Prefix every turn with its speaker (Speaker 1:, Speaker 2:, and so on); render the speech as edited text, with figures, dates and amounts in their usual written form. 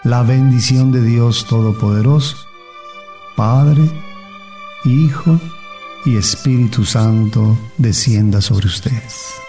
Speaker 1: la bendición de Dios Todopoderoso, Padre, Hijo y Espíritu Santo descienda sobre ustedes.